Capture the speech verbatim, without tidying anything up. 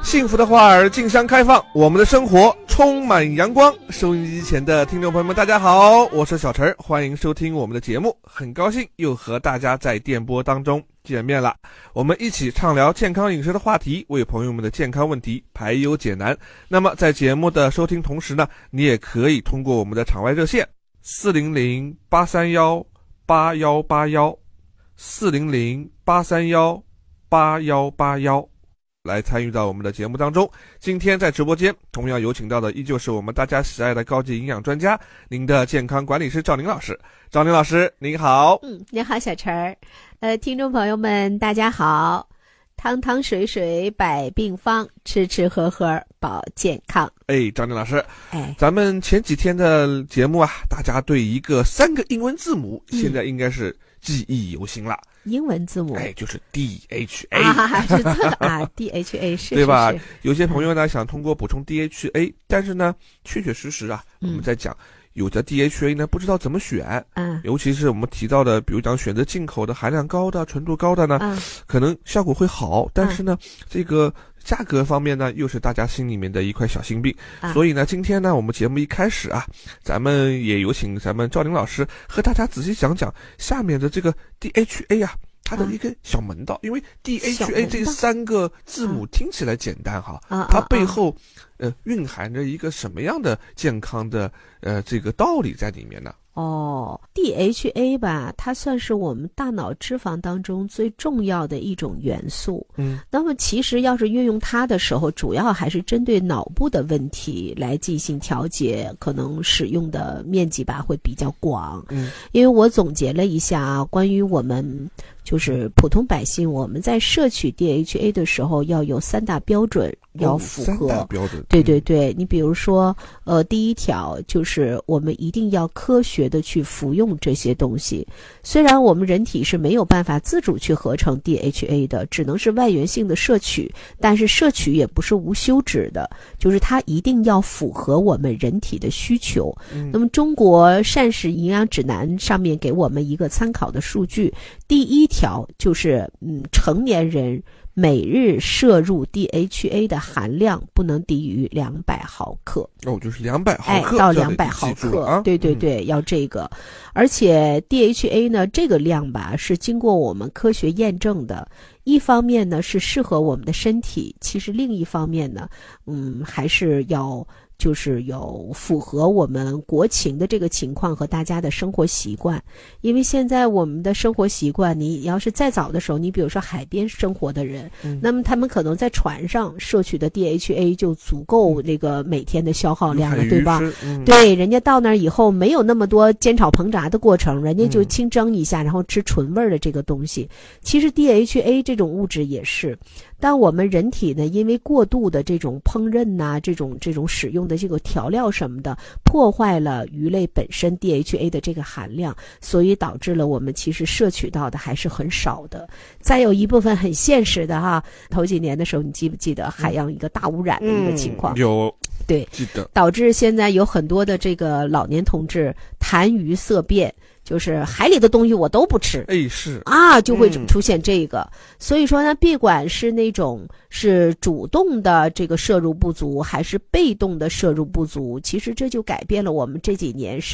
幸福的花儿竞相开放，我们的生活充满阳光。收音机前的听众朋友们，大家好，我是小陈，欢迎收听我们的节目。很高兴又和大家在电波当中见面了，我们一起畅聊健康饮食的话题，为朋友们的健康问题排忧解难。那么在节目的收听同时呢，你也可以通过我们的场外热线四零零八三幺八幺八幺四零零八三幺八幺八幺来参与到我们的节目当中。今天在直播间同样有请到的依旧是我们大家喜爱的高级营养专家，您的健康管理师赵宁老师。赵宁老师您好。 嗯，你好小陈儿。呃，听众朋友们大家好。汤汤水水百病方，吃吃喝喝保健康。 哎，赵宁老师， 哎， 咱们前几天的节目啊，大家对一个三个英文字母、嗯、现在应该是记忆犹新了。 英文字母， 哎，就是 D H A 啊，是这啊 ，D H A 是， 对吧？ 是是有些朋友呢、嗯、想通过补充 D H A， 但是呢，确确实实啊， 嗯、 我们在讲有的 D H A 呢不知道怎么选， 嗯， 尤其是我们提到的，比如讲选择进口的含量高的、纯度高的呢， 嗯， 可能效果会好，但是呢， 嗯、 这个价格方面呢，又是大家心里面的一块小心病。 嗯、 所以呢，今天呢，我们节目一开始啊，咱们也有请咱们赵宁老师和大家仔细讲讲下面的这个 D H A 啊。它的一个小门道，因为 D H A 这三个字母听起来简单哈，它背后呃蕴含着一个什么样的健康的呃这个道理在里面呢？ 哦 ，D H A 吧，它算是我们大脑脂肪当中最重要的一种元素。 嗯， 那么其实要是运用它的时候，主要还是针对脑部的问题来进行调节，可能使用的面积吧会比较广。 嗯， 因为我总结了一下啊，关于我们就是普通百姓，我们在摄取 D H A 的时候要有三大标准。要符合、 哦、三大标准， 对对对，你比如说，呃，第一条就是我们一定要科学的去服用这些东西。虽然我们人体是没有办法自主去合成 D H A 的，只能是外源性的摄取，但是摄取也不是无休止的，就是它一定要符合我们人体的需求。 嗯、 那么中国膳食营养指南上面给我们一个参考的数据，第一条就是嗯，成年人每日摄入 D H A 的含量不能低于两百毫克。 哦，就是两百毫克， 哎，到两百毫克， 啊、 对对对、嗯，要这个。而且 D H A 呢，这个量吧是经过我们科学验证的。一方面呢是适合我们的身体，其实另一方面呢，嗯，还是要。就是有符合我们国情的这个情况和大家的生活习惯，因为现在我们的生活习惯，你要是再早的时候，你比如说海边生活的人，嗯、那么他们可能在船上摄取的 D H A 就足够那个每天的消耗量了，对吧？ 嗯、 对，人家到那儿以后没有那么多煎炒烹炸的过程，人家就清蒸一下，嗯、然后吃纯味儿的这个东西。其实 D H A 这种物质也是。当我们人体呢，因为过度的这种烹饪呐、啊，这种这种使用的这个调料什么的，破坏了鱼类本身 D H A 的这个含量，所以导致了我们其实摄取到的还是很少的。再有一部分很现实的哈，头几年的时候，你记不记得海洋一个大污染的一个情况？ 嗯、有， 对， 记得， 导致现在有很多的这个老年同志谈鱼色变。就是海里的东西我都不吃， 哎是啊，就会出现这个。嗯、所以说呢，别管是那种是主动的这个摄入不足，还是被动的摄入不足，其实这就改变了我们这几年是。